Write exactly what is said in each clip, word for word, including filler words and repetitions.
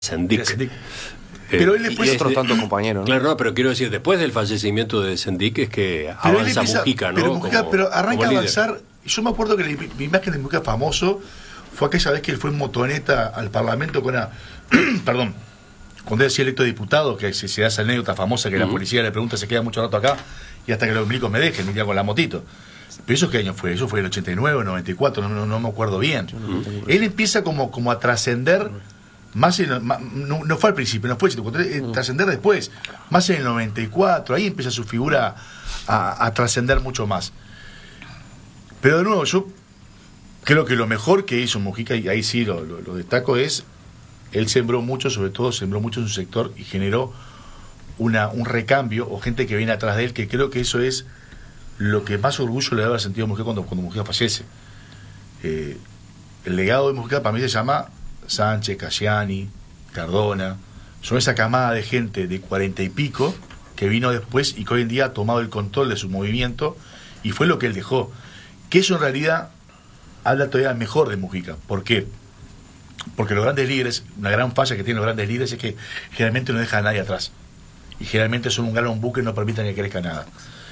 Sendik. Sendik. Pero Eh, él después y otros tantos compañeros, ¿no? Claro, no, pero quiero decir, después del fallecimiento de Sendik es que pero avanza empieza, Mujica, ¿no? Pero, Mujica, como, pero arranca a líder. avanzar. Yo me acuerdo que la, mi imagen de Mujica famoso fue aquella vez que él fue en motoneta al Parlamento con una. Perdón. Cuando él sido electo diputado, que se, se da esa anécdota famosa que uh-huh. la policía le pregunta, se queda mucho rato acá, y hasta que los milicos me dejen, me queda con la motito. Pero ¿eso qué año fue? Eso fue el ochenta y nueve, noventa y cuatro, no, no, no me acuerdo bien. Uh-huh. Él empieza como, como a trascender, más, en, más no, no fue al principio, no fue, uh-huh. trascender después, más en el noventa y cuatro, ahí empieza su figura a, a trascender mucho más. Pero de nuevo, yo creo que lo mejor que hizo Mujica, y ahí sí lo, lo, lo destaco, es él sembró mucho, sobre todo sembró mucho en su sector y generó una, un recambio o gente que viene atrás de él, que creo que eso es lo que más orgullo le daba al sentido de Mujica cuando, cuando Mujica fallece. Eh, el legado de Mujica para mí se llama Sánchez, Casciani, Cardona, son esa camada de gente de cuarenta y pico que vino después y que hoy en día ha tomado el control de su movimiento y fue lo que él dejó. Que eso en realidad habla todavía mejor de Mujica. ¿Por qué? Porque los grandes líderes, una gran falla que tienen los grandes líderes es que generalmente no dejan a nadie atrás. Y generalmente son un gran buque y no permiten que crezca nada.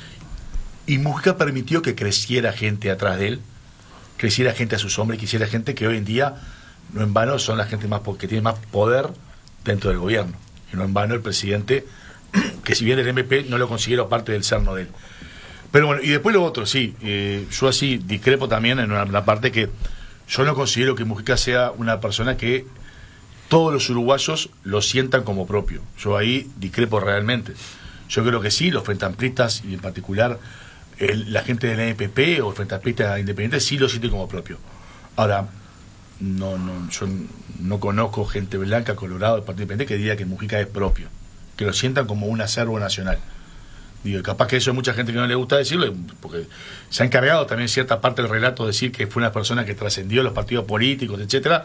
Y Mujica permitió que creciera gente atrás de él, creciera gente a su sombra y quisiera gente que hoy en día, no en vano, son la gente más que tiene más poder dentro del gobierno. Y no en vano el presidente, que si bien el M P no lo considero parte del cerno de él. Pero bueno, y después lo otro, sí, eh, yo así discrepo también en una, una parte que yo no considero que Mujica sea una persona que todos los uruguayos lo sientan como propio. Yo ahí discrepo realmente. Yo creo que sí, los frente amplistas y en particular el, la gente del N P P o frente amplistas independientes sí lo sienten como propio. Ahora, no, no, yo no conozco gente blanca, colorado, del Partido Independiente que diga que Mujica es propio, que lo sientan como un acervo nacional. Digo, capaz que eso hay mucha gente que no le gusta decirlo, porque se ha encargado también cierta parte del relato de decir que fue una persona que trascendió los partidos políticos, etcétera.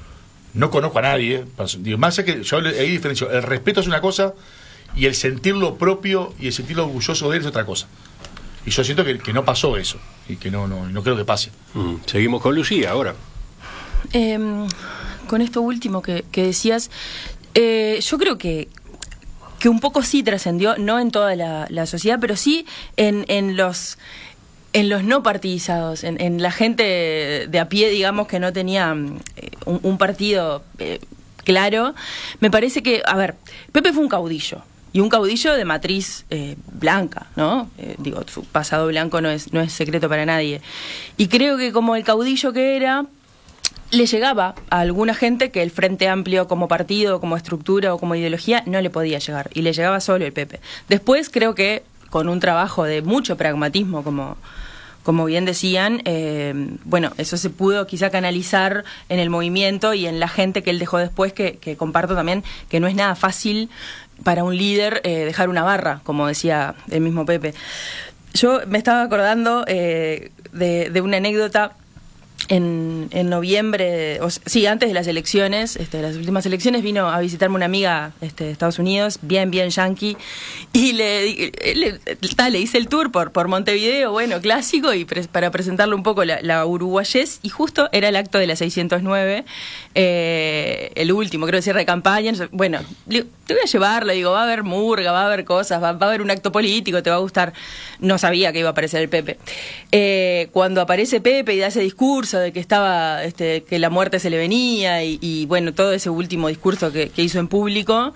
No conozco a nadie, ¿eh? Digo, más allá que yo ahí diferencio, el respeto es una cosa y el sentirlo propio y el sentirlo orgulloso de él es otra cosa. Y yo siento que, que no pasó eso y que no, no, no creo que pase. Mm, seguimos con Lucía ahora. Eh, con esto último que, que decías, eh, yo creo que que un poco sí trascendió, no en toda la, la sociedad, pero sí en, en los en los no partidizados, en, en la gente de a pie, digamos, que no tenía eh, un, un partido eh, claro. Me parece que, a ver, Pepe fue un caudillo, y un caudillo de matriz eh, blanca, ¿no? Eh, digo, su pasado blanco no es, no es secreto para nadie. Y creo que como el caudillo que era, le llegaba a alguna gente que el Frente Amplio como partido, como estructura o como ideología no le podía llegar, y le llegaba solo el Pepe. Después creo que con un trabajo de mucho pragmatismo, como, como bien decían, eh, bueno, eso se pudo quizá canalizar en el movimiento y en la gente que él dejó después, que, que comparto también que no es nada fácil para un líder eh, dejar una barra, como decía el mismo Pepe. Yo me estaba acordando eh, de, de una anécdota. En, en noviembre, o, sí, antes de las elecciones, este, las últimas elecciones, vino a visitarme una amiga este, de Estados Unidos, bien, bien yankee, y le, le, ta, le hice el tour por, por Montevideo, bueno, clásico, y pre, para presentarle un poco la, la uruguayés, y justo era el acto de la seiscientos nueve, eh, el último, creo, de cierre de campaña. Bueno, le, te voy a llevar, le digo, va a haber murga, va a haber cosas, va, va a haber un acto político, te va a gustar. No sabía que iba a aparecer el Pepe. Eh, cuando aparece Pepe y da ese discurso de que estaba, este, que la muerte se le venía y, y bueno, todo ese último discurso que, que hizo en público,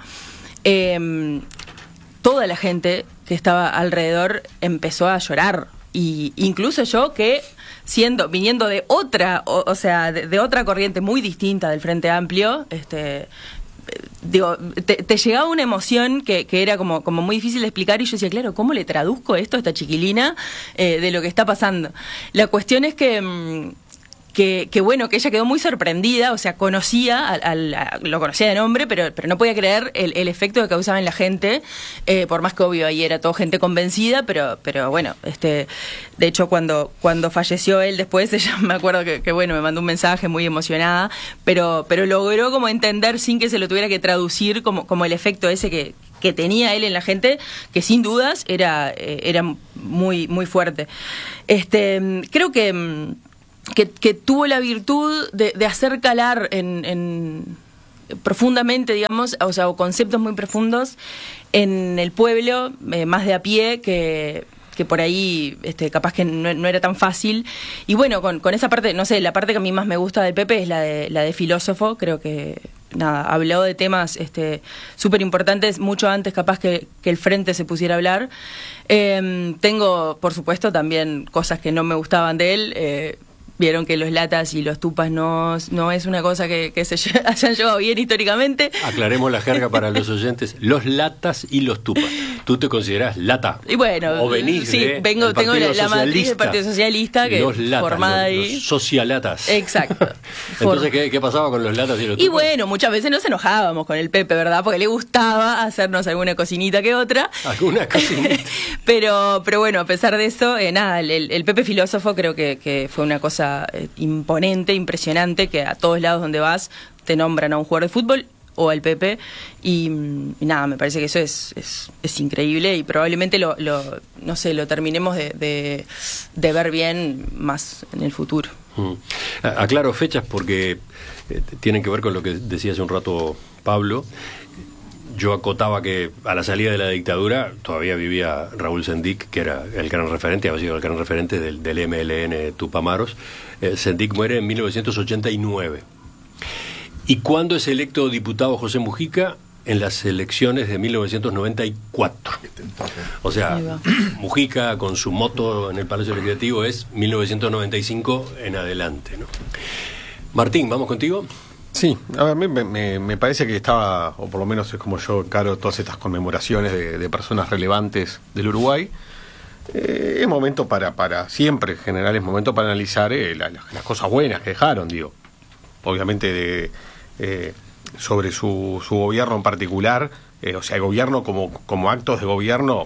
eh, toda la gente que estaba alrededor empezó a llorar, y incluso yo, que siendo, viniendo de otra, o, o sea, de, de otra corriente muy distinta del Frente Amplio, este digo, te, te llegaba una emoción que, que era como, como muy difícil de explicar, y yo decía, claro, ¿cómo le traduzco esto a esta chiquilina eh, de lo que está pasando? La cuestión es que, mmm, que, que bueno, que ella quedó muy sorprendida, o sea, conocía, al, al, a, lo conocía de nombre, pero, pero no podía creer el, el efecto que causaba en la gente, eh, por más que obvio ahí era todo gente convencida, pero, pero bueno, este, de hecho cuando, cuando falleció él después, ella me acuerdo que, que bueno, me mandó un mensaje muy emocionada, pero, pero logró como entender sin que se lo tuviera que traducir como, como el efecto ese que, que tenía él en la gente, que sin dudas era, eh, era muy, muy fuerte. Este, creo que Que, que tuvo la virtud de, de hacer calar en, en, profundamente, digamos, o sea, o conceptos muy profundos en el pueblo, eh, más de a pie, que... que por ahí este, capaz que no, no era tan fácil. Y bueno, con, con esa parte, no sé, la parte que a mí más me gusta del Pepe es la de, la de filósofo. Creo que, nada, habló de temas este, súper importantes, mucho antes capaz que, que el Frente se pusiera a hablar. Eh, tengo, por supuesto, también cosas que no me gustaban de él. Eh, Vieron que los latas y los tupas no, no es una cosa que, que se hayan llevado bien históricamente. Aclaremos la jerga para los oyentes. Los latas y los tupas. ¿Tú te considerás lata? Y bueno, o venís sí, de vengo, el tengo la, la matriz del Socialista. Partido Socialista, que Los latas, formada los, ahí. los socialatas. Exacto. Entonces, ¿qué, ¿qué pasaba con los latas y los tupas? Y bueno, muchas veces nos enojábamos con el Pepe, ¿verdad? Porque le gustaba hacernos alguna cocinita que otra. Alguna cocinita. pero, pero bueno, a pesar de eso, eh, nada, el, el Pepe filósofo creo que, que fue una cosa eh, imponente, impresionante, que a todos lados donde vas te nombran a un jugador de fútbol o al Pepe, y, y nada, me parece que eso es, es, es increíble, y probablemente lo, lo no sé, lo terminemos de, de, de ver bien más en el futuro. Mm. Aclaro fechas porque eh, tienen que ver con lo que decía hace un rato Pablo. Yo acotaba que a la salida de la dictadura todavía vivía Raúl Sendic, que era el gran referente, había sido el gran referente del, del M L N Tupamaros. Eh, Sendic muere en mil novecientos ochenta y nueve. ¿Y cuándo es electo diputado José Mujica? En las elecciones de mil novecientos noventa y cuatro. O sea, Mujica con su moto en el Palacio Legislativo es mil novecientos noventa y cinco en adelante, ¿no? Martín, ¿vamos contigo? Sí, a mí me, me, me parece que estaba, o por lo menos es como yo encaro todas estas conmemoraciones de, de personas relevantes del Uruguay. Eh, es momento para, para, siempre en general es momento para analizar eh, la, la, las cosas buenas que dejaron, digo. Obviamente de, eh, sobre su, su gobierno en particular, eh, o sea, el gobierno como, como actos de gobierno,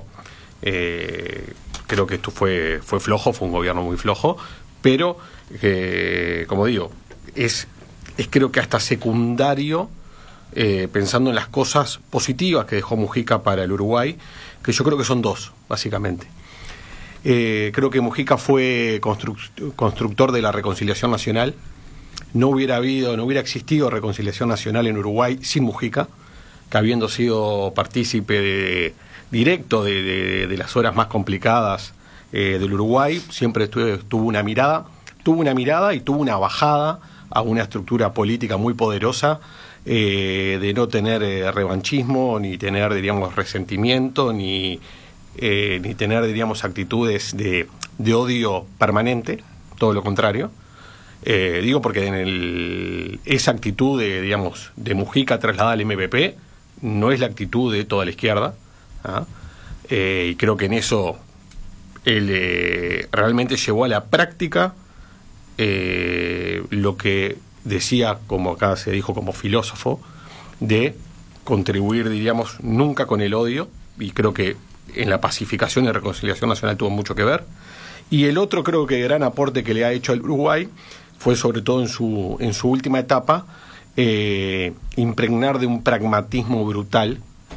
eh, creo que esto fue, fue flojo, fue un gobierno muy flojo, pero, eh, como digo, es... es creo que hasta secundario, eh, pensando en las cosas positivas que dejó Mujica para el Uruguay, que yo creo que son dos, básicamente. Eh, creo que Mujica fue constru- constructor de la reconciliación nacional. No hubiera habido, no hubiera existido reconciliación nacional en Uruguay sin Mujica, que habiendo sido partícipe de, directo de, de, de las horas más complicadas eh, del Uruguay, siempre tuvo, tuvo una mirada, tuvo una mirada y tuvo una bajada a una estructura política muy poderosa, eh, de no tener eh, revanchismo, ni tener, diríamos, resentimiento, ni, eh, ni tener, diríamos, actitudes de, de odio permanente, todo lo contrario. Eh, digo porque en el, esa actitud de, digamos, de Mujica trasladada al M P P no es la actitud de toda la izquierda, ¿ah? eh, y creo que en eso él eh, realmente llevó a la práctica Eh, lo que decía, como acá se dijo, como filósofo, de contribuir, diríamos, nunca con el odio, y creo que en la pacificación y reconciliación nacional tuvo mucho que ver. Y el otro, creo que gran aporte que le ha hecho al Uruguay fue, sobre todo en su, en su última etapa, eh, impregnar de un pragmatismo brutal,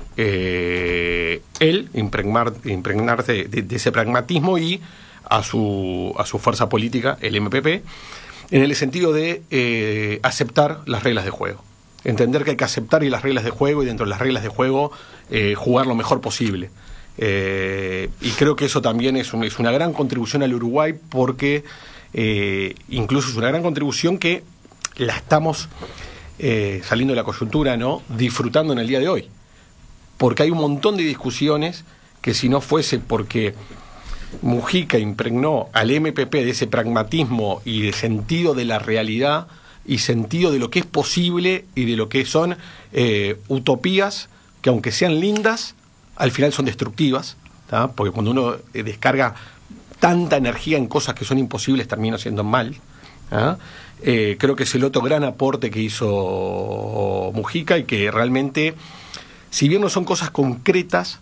eh, él impregnar, impregnarse de, de, de ese pragmatismo y a su a su fuerza política, el M P P, en el sentido de eh, aceptar las reglas de juego. Entender que hay que aceptar y las reglas de juego, y dentro de las reglas de juego eh, jugar lo mejor posible. Eh, y creo que eso también es, un, es una gran contribución al Uruguay, porque eh, incluso es una gran contribución que la estamos eh, saliendo de la coyuntura, ¿no?, disfrutando en el día de hoy. Porque hay un montón de discusiones que, si no fuese porque Mujica impregnó al M P P de ese pragmatismo y de sentido de la realidad y sentido de lo que es posible y de lo que son eh, utopías que, aunque sean lindas, al final son destructivas, ¿tá? Porque cuando uno eh, descarga tanta energía en cosas que son imposibles, termina siendo mal, ¿tá? Eh, creo que es el otro gran aporte que hizo Mujica, y que realmente, si bien no son cosas concretas,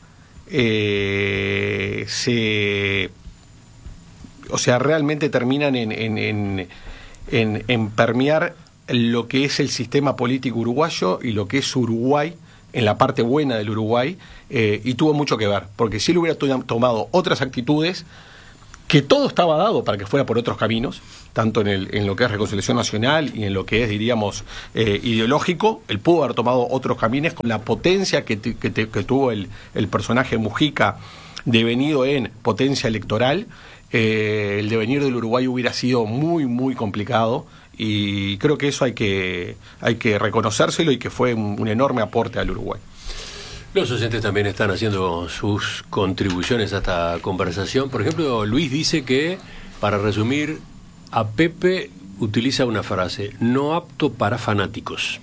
Eh, se, o sea, realmente terminan en, en, en, en, en permear lo que es el sistema político uruguayo y lo que es Uruguay, en la parte buena del Uruguay, eh, y tuvo mucho que ver, porque si él hubiera to- tomado otras actitudes que todo estaba dado para que fuera por otros caminos, tanto en, el, en lo que es reconciliación nacional y en lo que es, diríamos, eh, ideológico. Él pudo haber tomado otros caminos con la potencia que, te, que, te, que tuvo el, el personaje Mujica devenido en potencia electoral. Eh, el devenir del Uruguay hubiera sido muy, muy complicado, y creo que eso hay que, hay que reconocérselo, y que fue un, un enorme aporte al Uruguay. Los oyentes también están haciendo sus contribuciones a esta conversación. Por ejemplo, Luis dice que, para resumir, a Pepe utiliza una frase: no apto para fanáticos.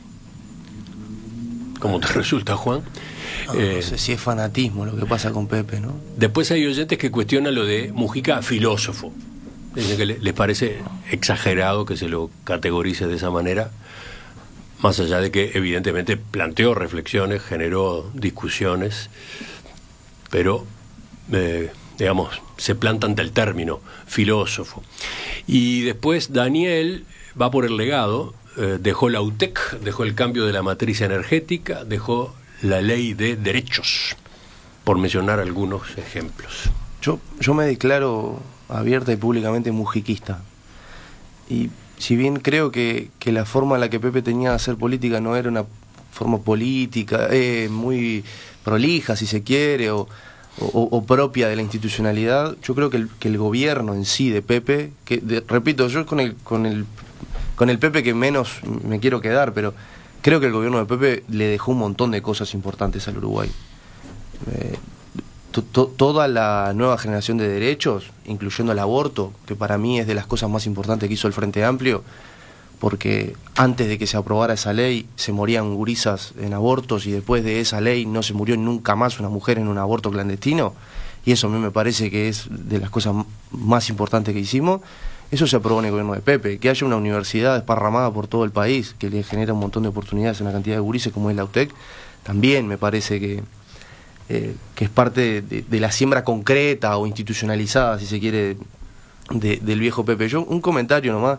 ¿Cómo te resulta, Juan? No, eh, no sé si es fanatismo lo que pasa con Pepe, ¿no? Después hay oyentes que cuestionan lo de Mujica filósofo. Dicen que les parece exagerado que se lo categorice de esa manera, más allá de que evidentemente planteó reflexiones, generó discusiones, pero, eh, digamos, se planta ante el término filósofo. Y después Daniel va por el legado, eh, dejó la U T E C, dejó el cambio de la matriz energética, dejó la ley de derechos, por mencionar algunos ejemplos. Yo, yo me declaro abierta y públicamente mujiquista. Y si bien creo que, que la forma en la que Pepe tenía de hacer política no era una forma política eh, muy prolija, si se quiere, o, o, o propia de la institucionalidad, yo creo que el, que el gobierno en sí de Pepe, que de, repito, yo con el, con el con el Pepe que menos me quiero quedar, pero creo que el gobierno de Pepe le dejó un montón de cosas importantes al Uruguay. Eh, to, to, toda la nueva generación de derechos, incluyendo el aborto, que para mí es de las cosas más importantes que hizo el Frente Amplio, porque antes de que se aprobara esa ley se morían gurisas en abortos, y después de esa ley no se murió nunca más una mujer en un aborto clandestino, y eso a mí me parece que es de las cosas más importantes que hicimos. Eso se aprobó en el gobierno de Pepe. Que haya una universidad desparramada por todo el país, que le genera un montón de oportunidades a una cantidad de gurises como es la U T E C, también me parece que, eh, que es parte de, de la siembra concreta o institucionalizada, si se quiere, de, del viejo Pepe. Yo, un comentario nomás.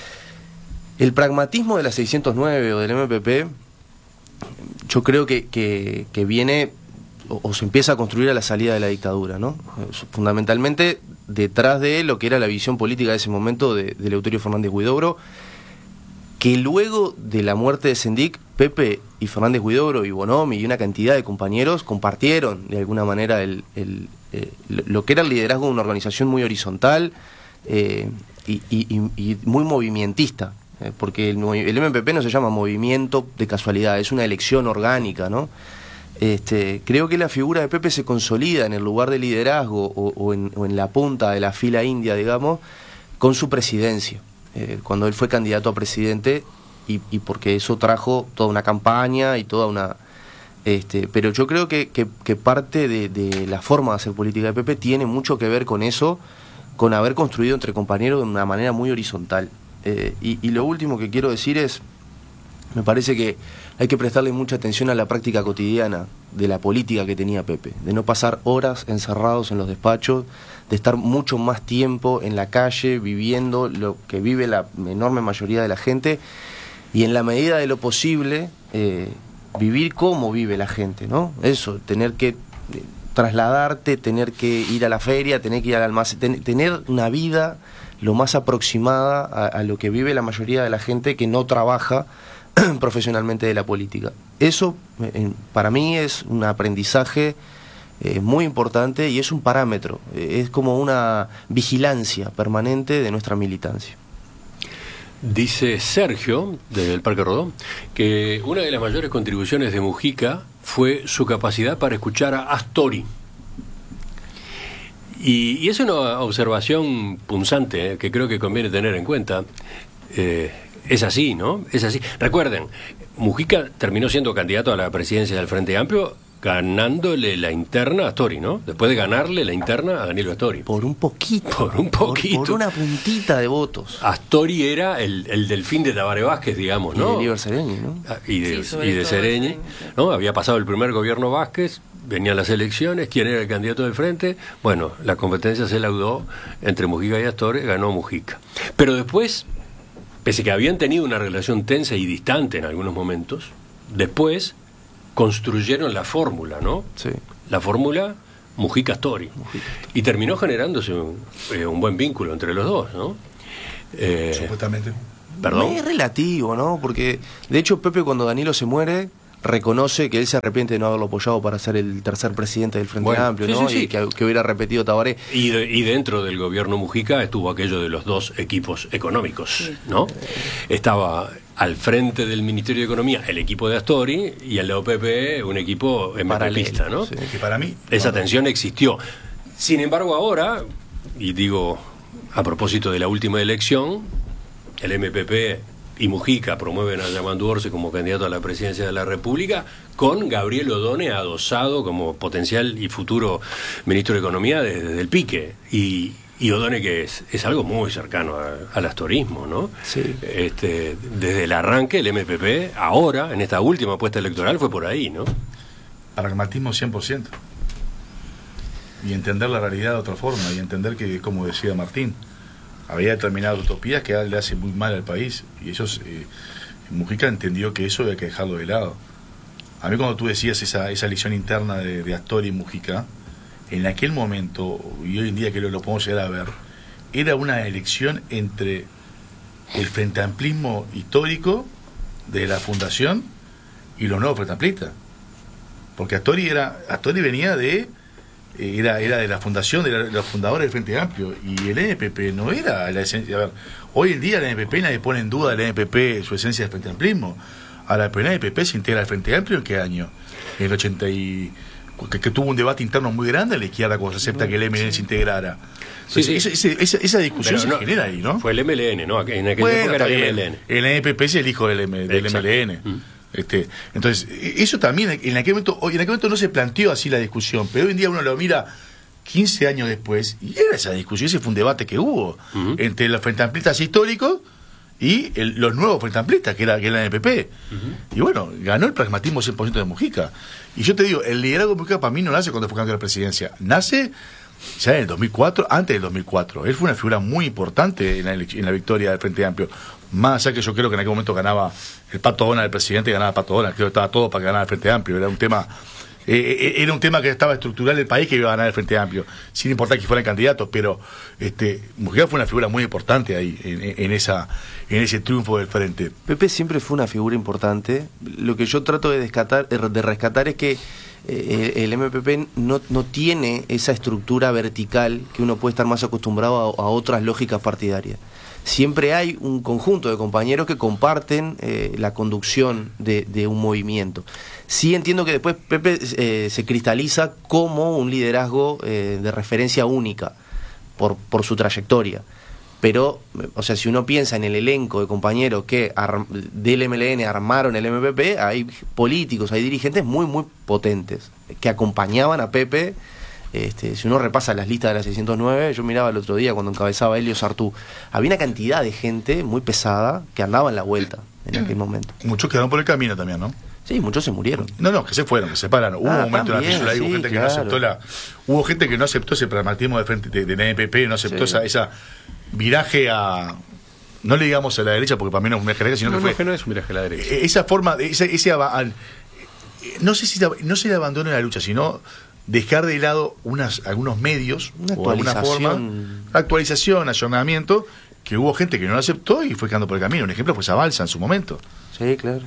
El pragmatismo de la seiscientos nueve o del M P P, yo creo que, que, que viene o, o se empieza a construir a la salida de la dictadura, ¿no? Fundamentalmente detrás de lo que era la visión política de ese momento de, de Eleuterio Fernández Huidobro, que luego de la muerte de Sendik, Pepe y Fernández Huidobro y Bonomi y una cantidad de compañeros compartieron de alguna manera el, el, eh, lo que era el liderazgo de una organización muy horizontal eh, y, y, y muy movimentista, eh, porque el, el M P P no se llama movimiento de casualidad, es una elección orgánica, ¿no? Este, creo que la figura de Pepe se consolida en el lugar de liderazgo o, o, en, o en la punta de la fila india, digamos, con su presidencia, eh, cuando él fue candidato a presidente, y, y porque eso trajo toda una campaña y toda una... Este, pero yo creo que, que, que parte de, de la forma de hacer política de Pepe tiene mucho que ver con eso, con haber construido entre compañeros de una manera muy horizontal. Eh, y, y lo último que quiero decir es, me parece que hay que prestarle mucha atención a la práctica cotidiana de la política que tenía Pepe, de no pasar horas encerrados en los despachos, de estar mucho más tiempo en la calle viviendo lo que vive la enorme mayoría de la gente, y en la medida de lo posible eh, vivir como vive la gente, ¿no? Eso, tener que eh, trasladarte, tener que ir a la feria, tener que ir al almacén, ten, tener una vida lo más aproximada a, a lo que vive la mayoría de la gente que no trabaja profesionalmente de la política. Eso eh, para mí es un aprendizaje eh, muy importante, y es un parámetro, eh, es como una vigilancia permanente de nuestra militancia. Dice Sergio, del Parque Rodó, que una de las mayores contribuciones de Mujica fue su capacidad para escuchar a Astori. Y, y es una observación punzante, eh, que creo que conviene tener en cuenta. Eh, es así, ¿no? Es así. Recuerden, Mujica terminó siendo candidato a la presidencia del Frente Amplio ganándole la interna a Astori, ¿no? Después de ganarle la interna a Danilo Astori. Por un poquito. Por un poquito. Por, por una puntita de votos. Astori era el, el delfín de Tabaré Vázquez, digamos, ¿no? Y de Líber Sereñi, ¿no? Y de, Sí, y de Sereñi, Sereñi, ¿no? Había pasado el primer gobierno Vázquez, venían las elecciones, ¿quién era el candidato del Frente? Bueno, la competencia se laudó entre Mujica y Astori, ganó Mujica. Pero después, pese que habían tenido una relación tensa y distante en algunos momentos, después construyeron la fórmula, ¿no? Sí. La fórmula Mujica Astori. Mujica. Y terminó generándose un, eh, un buen vínculo entre los dos, ¿no? Eh, Supuestamente. Perdón. Es relativo, ¿no? Porque, de hecho, Pepe, cuando Danilo se muere, reconoce que él se arrepiente de no haberlo apoyado para ser el tercer presidente del Frente Bueno, Amplio, sí, ¿no? sí, sí. Y que, que hubiera repetido Tabaré. Y, de- y dentro del gobierno Mujica estuvo aquello de los dos equipos económicos, ¿no? Estaba al frente del Ministerio de Economía el equipo de Astori y al lado P P un equipo MPPista, Paralelo, ¿no? sí. Que para mí. Esa no, no. tensión existió. Sin embargo, ahora, y digo a propósito de la última elección, el M P P y Mujica promueven a Yamandu Orce como candidato a la presidencia de la República, con Gabriel Odone adosado como potencial y futuro ministro de Economía desde, desde el pique. Y, y Odone, que es, es algo muy cercano a- al astorismo, ¿no? Sí. Este, desde el arranque, el M P P, ahora, en esta última apuesta electoral, fue por ahí, ¿no? Pragmatismo cien por ciento. Y entender la realidad de otra forma, y entender que, como decía Martín, había determinadas utopías que le hace muy mal al país, y ellos, eh, Mujica entendió que eso había que dejarlo de lado. A mí, cuando tú decías esa, esa elección interna de, de Astori y Mujica, en aquel momento, y hoy en día que lo, lo podemos llegar a ver, era una elección entre el frente amplismo histórico de la fundación y los nuevos frente amplistas. Porque Astori era Astori venía de eh, era era de la fundación de, la- de los fundadores del Frente Amplio, y el N P P no era la esencia. A ver, hoy en día el N P P nadie pone en duda el N P P su esencia del Frente Amplismo. Ahora, pero el N P P se integra al Frente Amplio, ¿en qué año? En el ochenta y que, que tuvo un debate interno muy grande a la izquierda cuando se acepta que el M L N se integrara. Sí, Entonces, sí. esa, esa- esa- esa discusión Pero se no, genera ahí, ¿no? Fue el M L N, ¿no? En aquella Bueno, época era está el bien. M L N. El N P P es el hijo del, M- del Exacto. M L N. Mm. Este, entonces, e- eso también, en aquel momento, hoy- en aquel momento no se planteó así la discusión, pero hoy en día uno lo mira quince años después, y era esa discusión, ese fue un debate que hubo Ujú. entre los frente amplistas históricos y el- los nuevos frente amplistas, que era, que era el N P P. Y bueno, ganó el pragmatismo cien por ciento de Mujica. Y yo te digo, el liderazgo de Mujica para mí no nace cuando fue candidato a la presidencia, nace ya en el dos mil cuatro, antes del dos mil cuatro. Él fue una figura muy importante en la, elec- en la victoria del Frente Amplio. Más allá que yo creo que en aquel momento ganaba el Pato Donald, el presidente, ganaba el Pato Donald. Creo que estaba todo para que ganara el Frente Amplio. Era un tema eh, eh, era un tema que estaba estructural del país, que iba a ganar el Frente Amplio, sin importar que fueran candidatos. Pero este Mujica fue una figura muy importante ahí, en, en esa en ese triunfo del Frente. Pepe siempre fue una figura importante. Lo que yo trato de rescatar, de rescatar es que eh, el M P P no, no tiene esa estructura vertical que uno puede estar más acostumbrado a, a otras lógicas partidarias. Siempre hay un conjunto de compañeros que comparten eh, la conducción de, de un movimiento. Sí entiendo que después Pepe eh, se cristaliza como un liderazgo eh, de referencia única por, por su trayectoria. Pero, o sea, si uno piensa en el elenco de compañeros que arm- del M L N armaron el M P P, hay políticos, hay dirigentes muy, muy potentes que acompañaban a Pepe. Este, si uno repasa las listas de la seiscientos nueve, yo miraba el otro día cuando encabezaba Helio Sartú, había una cantidad de gente muy pesada que andaba en la vuelta en aquel momento. Muchos quedaron por el camino también, ¿no? Sí, muchos se murieron. No, no, que se fueron, que se separaron. Hubo Ah, un momento, una también, fisura ahí, hubo sí, gente que claro. no aceptó la, hubo gente que no aceptó ese pragmatismo de frente de, del N P P, no aceptó Sí. esa, esa viraje a, no le digamos a la derecha, porque para mí no es un viraje a la derecha, sino No, que no, fue que no es un viaje a la derecha. eh, esa forma, de- ese, ese aba- al- eh, no sé si no se le abandona la lucha, sino dejar de lado unas, algunos medios, Una o alguna forma, actualización. actualización, ayornamiento, que hubo gente que no lo aceptó y fue quedando por el camino. Un ejemplo fue Zabalza en su momento. Sí, claro.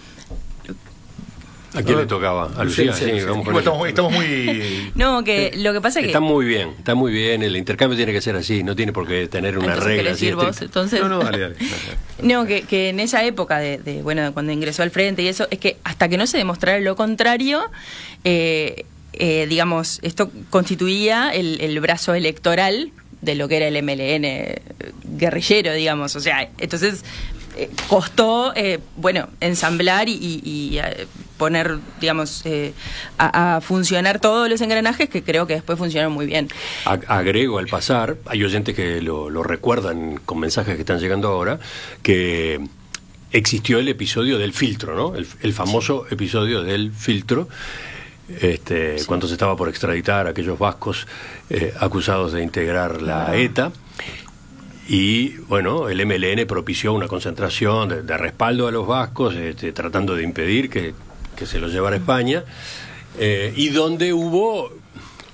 ¿A quién le tocaba? A Lucía, Sí, sí, sí, sí. vamos con Bueno, ella. estamos, estamos muy... No, que lo que pasa es que... Está muy bien, está muy bien. El intercambio tiene que ser así, no tiene por qué tener una Entonces, regla ¿querés así decir vos? estricta. Entonces... No, no, dale, dale. No, que, que en esa época de, de, bueno, cuando ingresó al frente y eso, es que hasta que no se demostrara lo contrario, eh, eh, digamos, esto constituía el, el brazo electoral de lo que era el M L N guerrillero, digamos. O sea, entonces eh, costó, eh, bueno, ensamblar y, y, y eh, poner, digamos, eh, a, a funcionar todos los engranajes que creo que después funcionaron muy bien. A- Agrego al pasar, hay oyentes que lo, lo recuerdan con mensajes que están llegando ahora, que existió el episodio del filtro, ¿no? El, el famoso episodio del filtro, este, cuando se estaba por extraditar a aquellos vascos eh, acusados de integrar la ETA. Y bueno, el M L N propició una concentración de, de respaldo a los vascos, este, tratando de impedir que, que se los llevara a España, eh, y donde hubo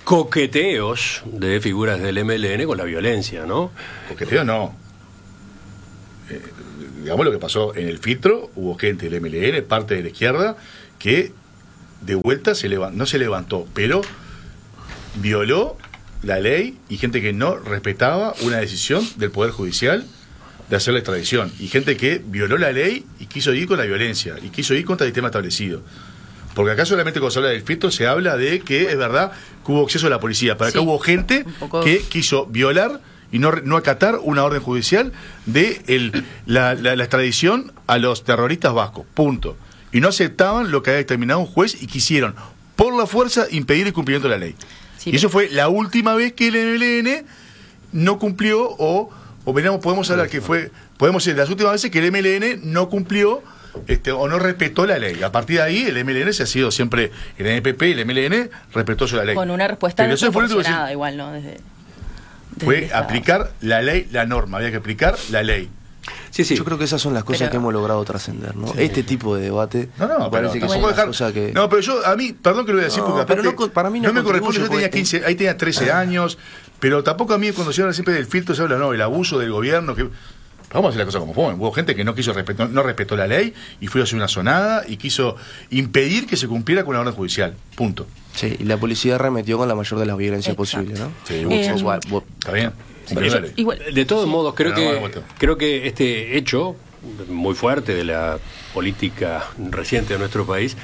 coqueteos de figuras del M L N con la violencia, ¿no? Coqueteo no. Eh, digamos lo que pasó en el filtro, hubo gente del M L N, parte de la izquierda, que de vuelta se levantó, no se levantó, pero violó la ley, y gente que no respetaba una decisión del Poder Judicial de hacer la extradición, y gente que violó la ley y quiso ir con la violencia, y quiso ir contra el sistema establecido. Porque acá solamente cuando se habla del filtro se habla de que es verdad que hubo exceso de la policía, pero acá Sí, hubo gente poco... que quiso violar y no, no acatar una orden judicial de el, la, la, la extradición a los terroristas vascos, punto. Y no aceptaban lo que había determinado un juez y quisieron, por la fuerza, impedir el cumplimiento de la ley. Sí, y eso fue la última vez que el M L N no cumplió, o, o veremos, podemos hablar que fue, podemos decir, las últimas veces que el M L N no cumplió este, o no respetó la ley. A partir de ahí, el M L N se ha sido siempre, el N P P y el M L N respetó la ley. Con una respuesta Pero eso fue, desproporcionada, igual, ¿no? Desde, desde fue el Estado. aplicar la ley, la norma, había que aplicar la ley. Sí, sí. Yo creo que esas son las cosas Pero- que hemos logrado trascender, ¿no? Sí. Este tipo de debate No, no, me pero parece que tampoco son las dejar- cosas que... No, pero yo, a mí, perdón que lo voy a decir, No, porque aparte, pero no co- para mí no me corresponde, yo contribuye tenía porque- quince, ahí tenía trece años, pero tampoco a mí cuando se habla siempre del filtro se habla, no, el abuso del gobierno, que... Vamos a hacer las cosas como fueron. Hubo gente que no quiso respetar, no respetó la ley y fue a hacer una sonada y quiso impedir que se cumpliera con la orden judicial. Punto. Sí, y la policía remetió con la mayor de las violencias Exacto. posibles, ¿no? Sí, Eh, vos- Igual, vos- ¿Está bien? Sí, Pero yo- dale. Igual, De todos sí. modos, creo Pero no, de que vuelta. creo que este hecho muy fuerte de la política reciente de nuestro país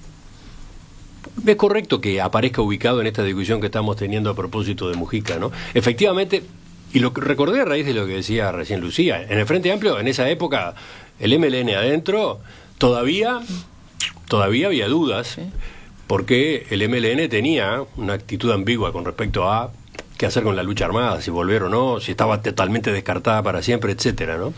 es correcto que aparezca ubicado en esta discusión que estamos teniendo a propósito de Mujica, ¿no? Efectivamente, y lo que recordé a raíz de lo que decía recién Lucía, en el Frente Amplio, en esa época, el M L N adentro, todavía, todavía había dudas, Sí. porque el M L N tenía una actitud ambigua con respecto a qué hacer con la lucha armada, si volver o no, si estaba totalmente descartada para siempre, etcétera, ¿no?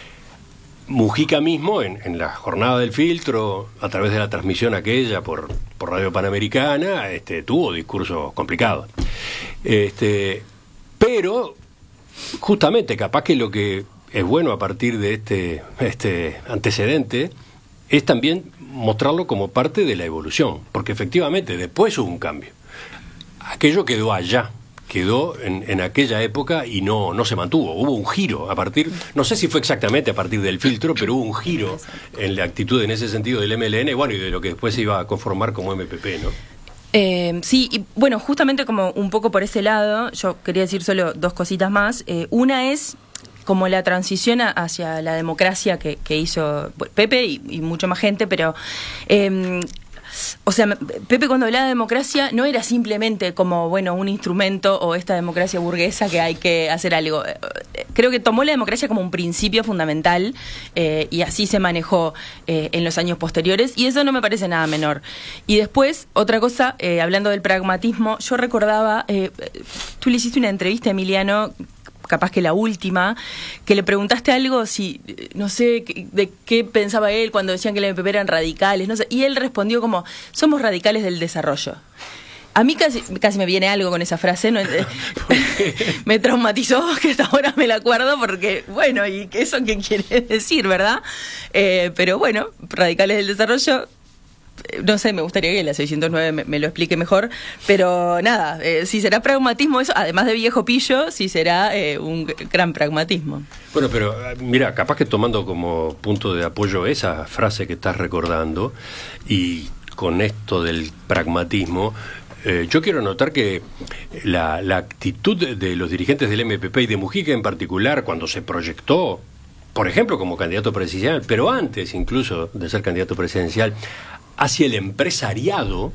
Mujica mismo, en, en la jornada del filtro, a través de la transmisión aquella por, por Radio Panamericana, este, tuvo discursos complicados. Este, pero, justamente, capaz que lo que es bueno a partir de este, este antecedente es también mostrarlo como parte de la evolución, porque efectivamente después hubo un cambio. Aquello quedó allá, quedó en, en aquella época y no, no se mantuvo. Hubo un giro a partir, no sé si fue exactamente a partir del filtro, pero hubo un giro en la actitud en ese sentido del M L N, bueno, y de lo que después se iba a conformar como M P P, ¿no? Eh, sí, y bueno, justamente como un poco por ese lado, yo quería decir solo dos cositas más. Eh, una es como la transición a- hacia la democracia que, que hizo Pepe y, y mucha más gente, pero... Eh, o sea, Pepe cuando hablaba de democracia no era simplemente como, bueno, un instrumento o esta democracia burguesa que hay que hacer algo. Creo que tomó la democracia como un principio fundamental eh, y así se manejó eh, en los años posteriores, y eso no me parece nada menor. Y después, otra cosa, eh, hablando del pragmatismo, yo recordaba, eh, tú le hiciste una entrevista a Emiliano, capaz que la última, que le preguntaste algo, si no sé de qué pensaba él cuando decían que el M P P eran radicales, no sé, y él respondió como, somos radicales del desarrollo. A mí casi, casi me viene algo con esa frase, ¿no? Me traumatizó, que hasta ahora me la acuerdo, porque, bueno, ¿y eso qué quiere decir, verdad? Eh, pero bueno, radicales del desarrollo... No sé, me gustaría que la seiscientos nueve me, me lo explique mejor, pero nada, eh, si será pragmatismo eso, además de viejo pillo, si será eh, un gran pragmatismo. Bueno, pero mira, capaz que tomando como punto de apoyo esa frase que estás recordando, y con esto del pragmatismo, eh, yo quiero notar que la, la actitud de, de los dirigentes del M P P y de Mujica en particular, cuando se proyectó, por ejemplo, como candidato presidencial, pero antes incluso de ser candidato presidencial, hacia el empresariado,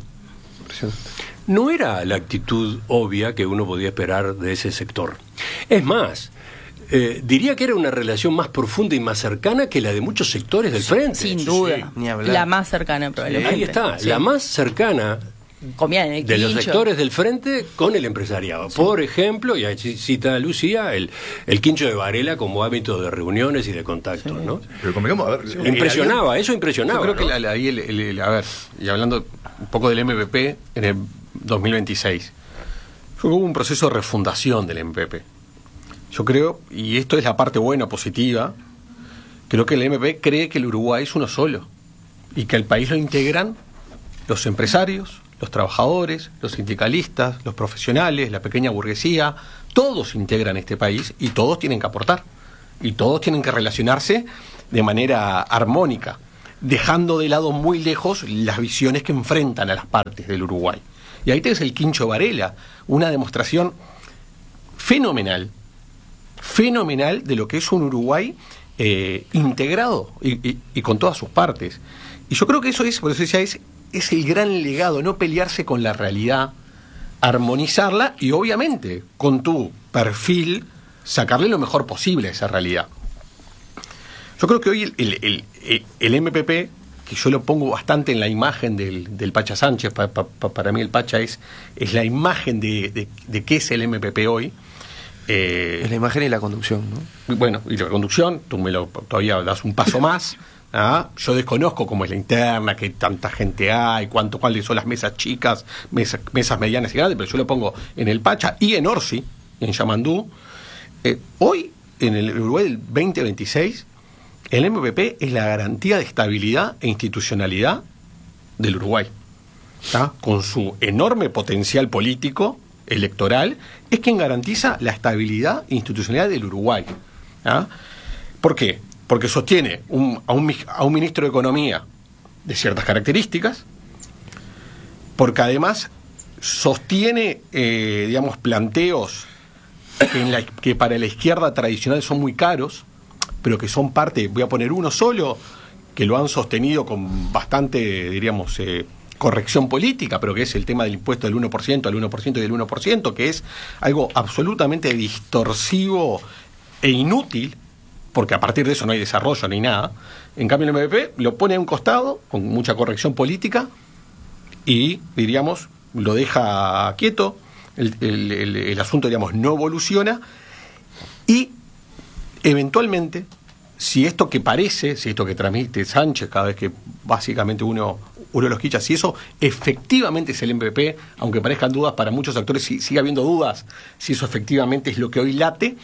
no era la actitud obvia que uno podía esperar de ese sector. Es más, eh, diría que era una relación más profunda y más cercana que la de muchos sectores del frente. Sin sí, duda, sí, ni hablar. la más cercana probablemente. Ahí está, Sí. la más cercana Comían en el de los quincho. sectores del frente con el empresariado. Por ejemplo, y ahí cita Lucía, el, el quincho de Varela como hábito de reuniones y de contactos, ¿no? Pero convengamos, a ver, Impresionaba, eso impresionaba. Yo creo que ¿no? la- la- ahí el, el- el- a ver, y hablando un poco del M P P en el dos mil veintiséis, yo creo que hubo un proceso de refundación del M P P. Yo creo, y esto es la parte buena, positiva, creo que el M P P cree que el Uruguay es uno solo y que el país lo integran los empresarios, los trabajadores, los sindicalistas, los profesionales, la pequeña burguesía, todos integran este país y todos tienen que aportar. Y todos tienen que relacionarse de manera armónica, dejando de lado muy lejos las visiones que enfrentan a las partes del Uruguay. Y ahí tenés el Quincho Varela, una demostración fenomenal, fenomenal de lo que es un Uruguay eh, integrado y, y, y con todas sus partes. Y yo creo que eso es, por eso decía, es, es el gran legado, no pelearse con la realidad, armonizarla y obviamente con tu perfil sacarle lo mejor posible a esa realidad. Yo creo que hoy el, el, el, el M P P, que yo lo pongo bastante en la imagen del, del Pacha Sánchez, pa, pa, pa, para mí el Pacha es, es la imagen de, de, de qué es el M P P hoy. Eh, es la imagen y la conducción, ¿no? Bueno, y la conducción, tú me lo todavía das un paso más. ¿Ah? Yo desconozco cómo es la interna, qué tanta gente hay, cuánto, cuáles son las mesas chicas, mesas, mesas medianas y grandes, pero yo lo pongo en el Pacha y en Orsi, en Yamandú. Eh, hoy, en el Uruguay del veinte veintiséis, el M P P es la garantía de estabilidad e institucionalidad del Uruguay. ¿Ah? Con su enorme potencial político, electoral, es quien garantiza la estabilidad e institucionalidad del Uruguay. ¿Ah? ¿Por qué? Porque sostiene un, a, un, a un ministro de Economía de ciertas características, porque además sostiene, eh, digamos, planteos que, en la, que para la izquierda tradicional son muy caros, pero que son parte, voy a poner uno solo, que lo han sostenido con bastante, diríamos, eh, corrección política, pero que es el tema del impuesto del uno por ciento, al uno por ciento y del uno por ciento, que es algo absolutamente distorsivo e inútil, porque a partir de eso no hay desarrollo ni nada. En cambio el M P P lo pone a un costado, con mucha corrección política, y, diríamos, lo deja quieto, el, el, el, el asunto, digamos, no evoluciona, y eventualmente, si esto que parece, si esto que transmite Sánchez cada vez que básicamente uno, uno lo escucha, si eso efectivamente es el M P P, aunque parezcan dudas para muchos actores, si sigue habiendo dudas, si eso efectivamente es lo que hoy late,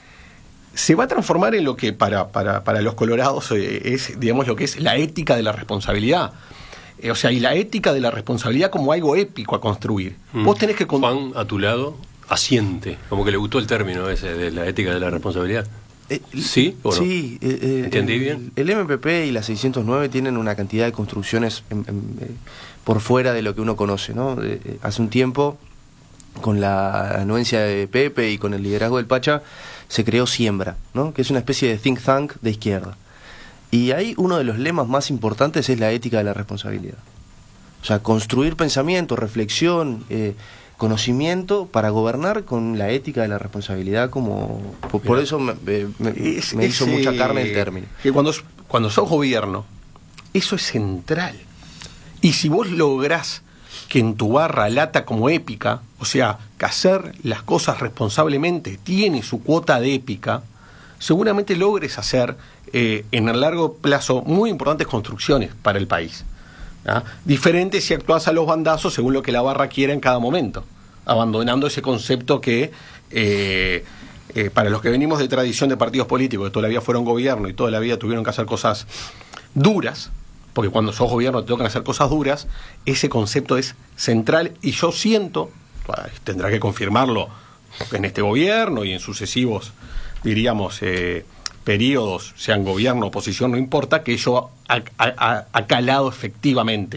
se va a transformar en lo que para, para, para los colorados es, digamos, lo que es la ética de la responsabilidad. Eh, o sea, y la ética de la responsabilidad como algo épico a construir. Mm. Vos tenés que... Con... Juan, a tu lado, asiente, como que le gustó el término ese de la ética de la responsabilidad. Eh, ¿Sí o no? Sí. Eh, eh, ¿Entendí el, bien? El M P P y la seiscientos nueve tienen una cantidad de construcciones en, en, eh, por fuera de lo que uno conoce, ¿no? Eh, eh, hace un tiempo, con la anuencia de Pepe y con el liderazgo del Pacha, se creó Siembra, ¿no? Que es una especie de think tank de izquierda. Y ahí uno de los lemas más importantes es la ética de la responsabilidad. O sea, construir pensamiento, reflexión, eh, conocimiento para gobernar con la ética de la responsabilidad como... Por, por eso me, me, es, me hizo es, mucha eh, carne el término. Que cuando, cuando sos gobierno, eso es central. Y si vos lográs que en tu barra lata como épica, o sea, que hacer las cosas responsablemente tiene su cuota de épica, seguramente logres hacer eh, en el largo plazo muy importantes construcciones para el país. ¿Ah? Diferente si actuás a los bandazos según lo que la barra quiera en cada momento, abandonando ese concepto que eh, eh, para los que venimos de tradición de partidos políticos, que toda la vida fueron gobierno y toda la vida tuvieron que hacer cosas duras, porque cuando sos gobierno te tocan hacer cosas duras, ese concepto es central y yo siento, tendrá que confirmarlo en este gobierno y en sucesivos, diríamos, eh, periodos, sean gobierno, oposición, no importa, que ello ha, ha, ha calado efectivamente.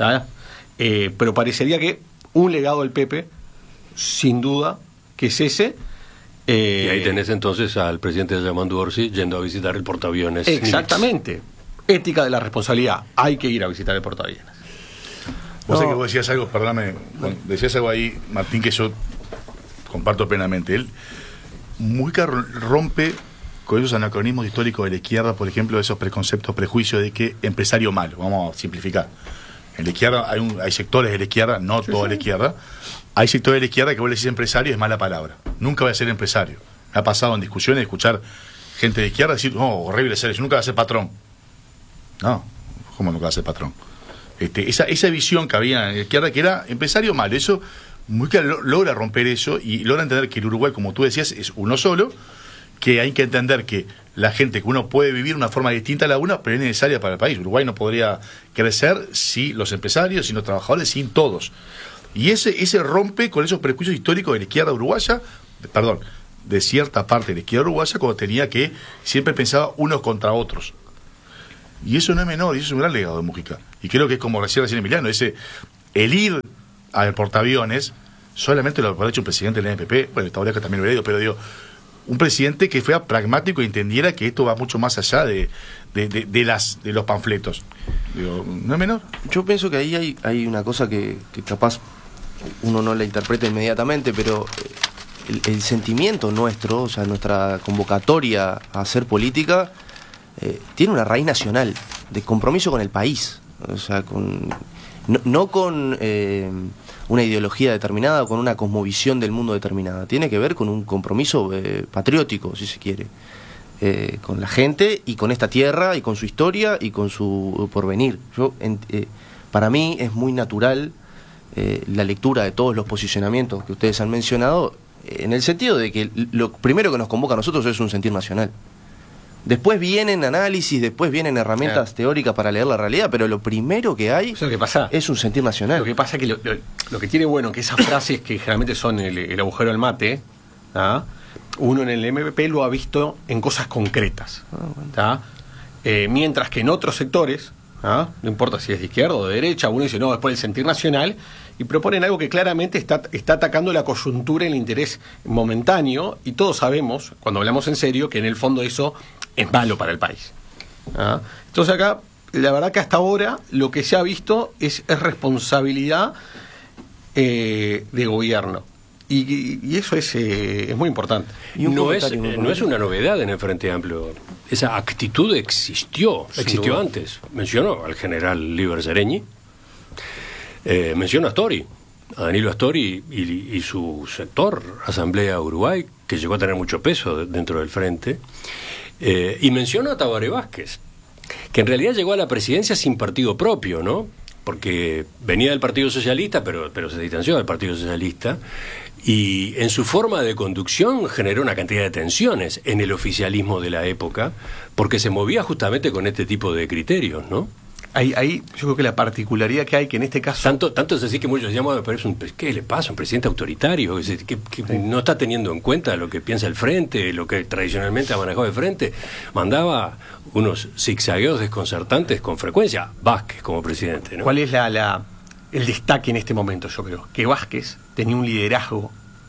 Eh, pero parecería que un legado del Pepe, sin duda, que es ese. Eh, y ahí tenés entonces al presidente de Yamandú Orsi yendo a visitar el portaaviones. Exactamente. Ética de la responsabilidad. Hay que ir a visitar el portaaviones. Vos No. sé que vos decías algo, perdóname, decías algo ahí, Martín, que yo comparto plenamente. Él muy rompe con esos anacronismos históricos de la izquierda, por ejemplo, esos preconceptos, prejuicios de que empresario malo, vamos a simplificar. En la izquierda hay, un, hay sectores de la izquierda, no sí, toda sí. la izquierda, hay sectores de la izquierda que vos le decís empresario es mala palabra. Nunca voy a ser empresario. Me ha pasado en discusiones escuchar gente de izquierda decir, no, oh, horrible ser eso, nunca va a ser patrón. No, ¿cómo nunca va a ser patrón? Este, esa, esa visión que había en la izquierda que era empresario malo, eso muy claro, logra romper eso y logra entender que el Uruguay, como tú decías, es uno solo, que hay que entender que la gente, que uno puede vivir una forma distinta a la una, pero es necesaria para el país. Uruguay no podría crecer sin los empresarios, sin los trabajadores, sin todos. Y ese, ese rompe con esos prejuicios históricos de la izquierda uruguaya, de, perdón, de cierta parte de la izquierda uruguaya, cuando tenía que siempre pensaba unos contra otros. Y eso no es menor, y eso es un gran legado de Mujica. Y creo que es como decía recién Emiliano, ese, el ir al portaaviones, solamente lo ha hecho un presidente del N P P, bueno, esta que también lo he leído, pero digo, un presidente que fuera pragmático y entendiera que esto va mucho más allá de, de, de, de las de los panfletos. Digo, ¿no es menor? Yo pienso que ahí hay, hay una cosa que, que capaz uno no la interpreta inmediatamente, pero el, el sentimiento nuestro, o sea, nuestra convocatoria a hacer política, eh, tiene una raíz nacional, de compromiso con el país, o sea, con no, no con eh, una ideología determinada o con una cosmovisión del mundo determinada, tiene que ver con un compromiso eh, patriótico, si se quiere, eh, con la gente y con esta tierra y con su historia y con su porvenir. Yo, en, eh, para mí es muy natural eh, la lectura de todos los posicionamientos que ustedes han mencionado, en el sentido de que lo primero que nos convoca a nosotros es un sentir nacional. Después vienen análisis, después vienen herramientas claro. teóricas para leer la realidad, pero lo primero que hay Eso es, lo que pasa. es un sentir nacional. Lo que pasa es que lo, lo, lo que tiene bueno que esas frases que generalmente son el, el agujero del mate, ¿tá? Uno en el M P P lo ha visto en cosas concretas, ah, bueno. ¿tá? Eh, mientras que en otros sectores, ¿tá? No importa si es de izquierda o de derecha, uno dice no, después el sentir nacional, y proponen algo que claramente está, está atacando la coyuntura y el interés momentáneo, y todos sabemos, cuando hablamos en serio, que en el fondo eso es malo para el país. ¿Ah? Entonces acá, la verdad que hasta ahora lo que se ha visto es, es responsabilidad eh, de gobierno. Y, y eso es, eh, es muy importante. Y no, es, eh, no es una novedad en el Frente Amplio. Esa actitud existió, existió antes. Mencionó al general Líber Seregni, eh, mencionó a Astori, a Danilo Astori y, y su sector, Asamblea Uruguay, que llegó a tener mucho peso dentro del Frente. Eh, y mencionó a Tabaré Vázquez, que en realidad llegó a la presidencia sin partido propio, ¿no? Porque venía del Partido Socialista, pero, pero se distanció del Partido Socialista, y en su forma de conducción generó una cantidad de tensiones en el oficialismo de la época, porque se movía justamente con este tipo de criterios, ¿no? Ahí, ahí yo creo que la particularidad que hay, que en este caso... Tanto, tanto es así que muchos decían, pero es un, ¿qué le pasa? Un presidente autoritario, que, que, que sí. no está teniendo en cuenta lo que piensa el Frente, lo que tradicionalmente ha manejado el Frente. Mandaba unos zigzagueos desconcertantes con frecuencia, Vázquez como presidente, ¿no? ¿Cuál es la, la el destaque en este momento, yo creo? Que Vázquez tenía un liderazgo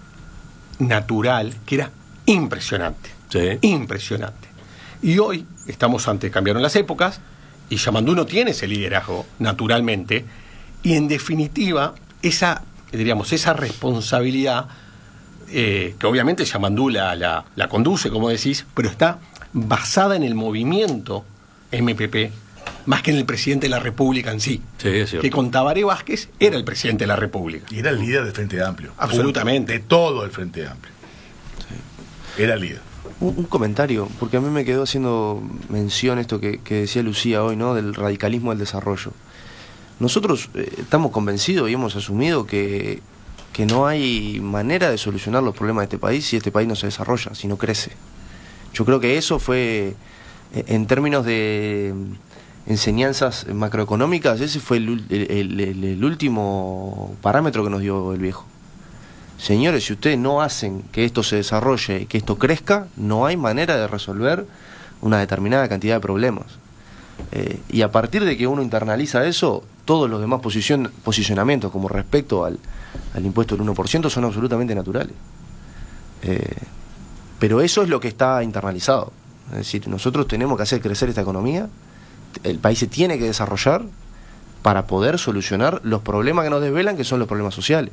natural que era impresionante. Sí. Impresionante. Y hoy estamos ante, cambiaron las épocas, y Yamandú no tiene ese liderazgo naturalmente, y en definitiva esa, diríamos, esa responsabilidad eh, que obviamente Yamandú la, la, la conduce, como decís, pero está basada en el movimiento M P P más que en el presidente de la República en sí, sí es cierto. Que con Tabaré Vázquez era el presidente de la República y era el líder del Frente Amplio, absolutamente, de todo el Frente Amplio, sí. Era el líder. Un, un comentario, porque a mí me quedó haciendo mención esto que, que decía Lucía hoy, ¿no? Del radicalismo del desarrollo. Nosotros eh, estamos convencidos y hemos asumido que, que no hay manera de solucionar los problemas de este país si este país no se desarrolla, si no crece. Yo creo que eso fue, eh, en términos de enseñanzas macroeconómicas, ese fue el, el, el, el último parámetro que nos dio el viejo. Señores, si ustedes no hacen que esto se desarrolle y que esto crezca, no hay manera de resolver una determinada cantidad de problemas. Eh, y a partir de que uno internaliza eso, todos los demás posicion, posicionamientos como respecto al, al impuesto del uno por ciento son absolutamente naturales. Eh, pero eso es lo que está internalizado. Es decir, nosotros tenemos que hacer crecer esta economía, el país se tiene que desarrollar para poder solucionar los problemas que nos desvelan, que son los problemas sociales.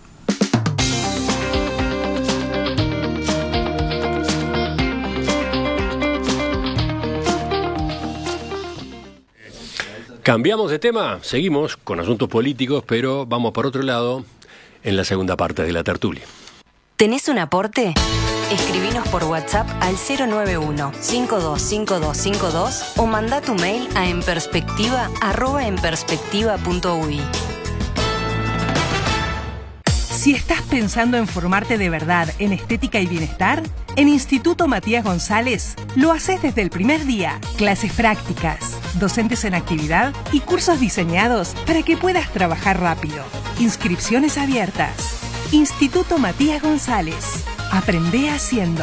Cambiamos de tema, seguimos con asuntos políticos, pero vamos por otro lado en la segunda parte de la tertulia. ¿Tenés un aporte? Escribinos por WhatsApp al cero nueve uno, cinco dos cinco dos cinco dos o manda tu mail a enperspectiva arroba enperspectiva punto uy. Si estás pensando en formarte de verdad en estética y bienestar, en Instituto Matías González lo haces desde el primer día. Clases prácticas, docentes en actividad y cursos diseñados para que puedas trabajar rápido. Inscripciones abiertas. Instituto Matías González. Aprende haciendo.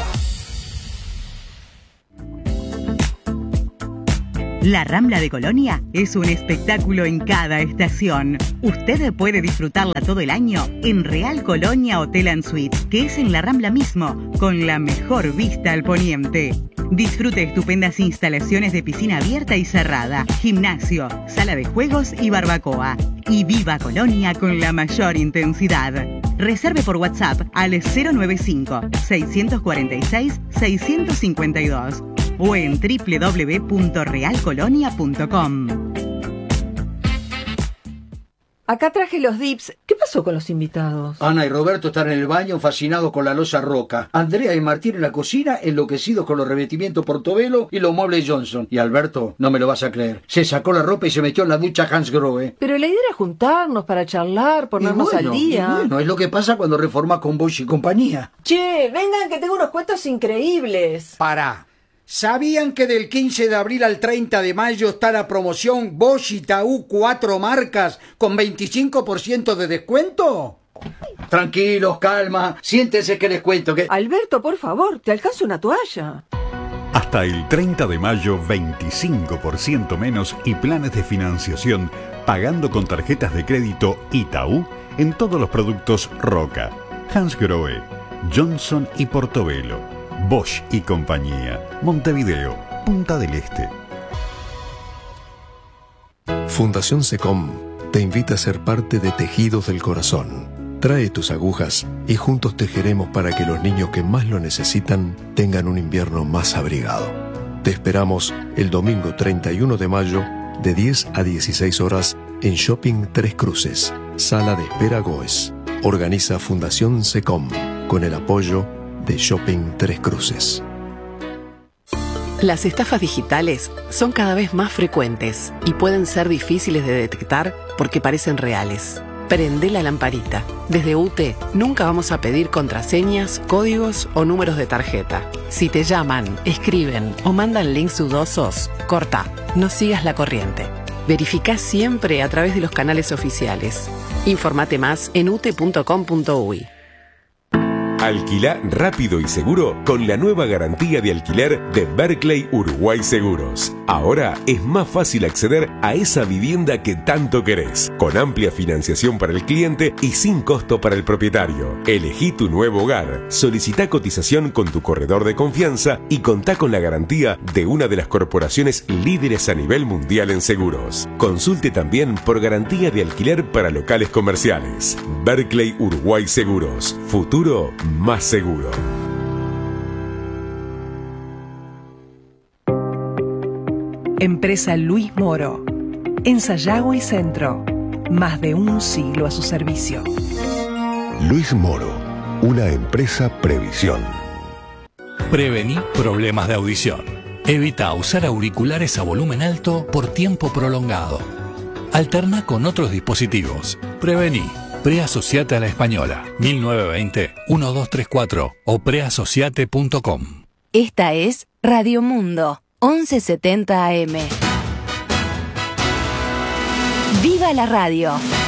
La Rambla de Colonia es un espectáculo en cada estación. Usted puede disfrutarla todo el año en Real Colonia Hotel and Suite, que es en la Rambla mismo, con la mejor vista al poniente. Disfrute estupendas instalaciones de piscina abierta y cerrada, gimnasio, sala de juegos y barbacoa. Y viva Colonia con la mayor intensidad. Reserve por WhatsApp al cero noventa y cinco, seiscientos cuarenta y seis, seiscientos cincuenta y dos o en doble u doble u doble u punto real colonia punto com. Acá traje los dips. ¿Qué pasó con los invitados? Ana y Roberto están en el baño fascinados con la loza Roca. Andrea y Martín en la cocina enloquecidos con los revestimientos Portobello y los muebles Johnson. Y Alberto, no me lo vas a creer, se sacó la ropa y se metió en la ducha Hans Grohe. Pero la idea era juntarnos para charlar, ponernos bueno, al día. Y bueno, es lo que pasa cuando reformas con Bosch y compañía. Che, vengan que tengo unos cuentos increíbles. Pará. ¿Sabían que del quince de abril al treinta de mayo está la promoción Bosch y Taú cuatro marcas con veinticinco por ciento de descuento? Tranquilos, calma, siéntense que les cuento que... Alberto, por favor, te alcanzo una toalla. Hasta el treinta de mayo, veinticinco por ciento menos y planes de financiación pagando con tarjetas de crédito Itaú en todos los productos Roca, Hans Grohe, Johnson y Portobello. Bosch y compañía. Montevideo, Punta del Este. Fundación SECOM te invita a ser parte de Tejidos del Corazón. Trae tus agujas y juntos tejeremos para que los niños que más lo necesitan tengan un invierno más abrigado. Te esperamos el domingo treinta y uno de mayo de diez a dieciséis horas en Shopping Tres Cruces, Sala de Espera Goes. Organiza Fundación SECOM con el apoyo de Shopping Tres Cruces. Las estafas digitales son cada vez más frecuentes y pueden ser difíciles de detectar porque parecen reales. Prende la lamparita. Desde U T E nunca vamos a pedir contraseñas, códigos o números de tarjeta. Si te llaman, escriben o mandan links dudosos, corta, no sigas la corriente. Verificá siempre a través de los canales oficiales. Informate más en u t e punto com punto u y. Alquilá rápido y seguro con la nueva garantía de alquiler de Berkeley Uruguay Seguros. Ahora es más fácil acceder a esa vivienda que tanto querés, con amplia financiación para el cliente y sin costo para el propietario. Elegí tu nuevo hogar, solicitá cotización con tu corredor de confianza y contá con la garantía de una de las corporaciones líderes a nivel mundial en seguros. Consulte también por garantía de alquiler para locales comerciales. Berkeley Uruguay Seguros. Futuro más seguro. Empresa Luis Moro. En Sayago y Centro. Más de un siglo a su servicio. Luis Moro. Una empresa Previsión. Prevení problemas de audición. Evita usar auriculares a volumen alto por tiempo prolongado. Alterna con otros dispositivos. Prevení. Preasociate a la Española, mil novecientos veinte, doce treinta y cuatro o preasociate punto com. Esta es Radio Mundo, once setenta A M. ¡Viva la radio!